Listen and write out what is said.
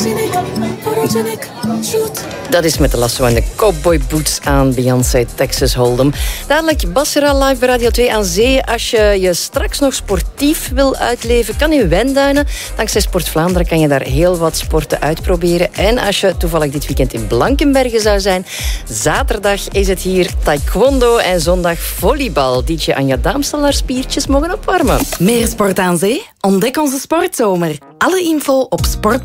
Dat is met de lasso en de cowboy boots aan Beyoncé, Texas Hold'em. Dadelijk Basra live bij Radio 2 aan Zee. Als je je straks nog sportief wil uitleven, kan in Wenduinen. Dankzij Sport Vlaanderen kan je daar heel wat sporten uitproberen. En als je toevallig dit weekend in Blankenberge zou zijn, zaterdag is het hier taekwondo en zondag volleybal. DJ Anja Daams zal haar spiertjes mogen opwarmen. Meer sport aan zee? Ontdek onze sportzomer. Alle info op sport.be.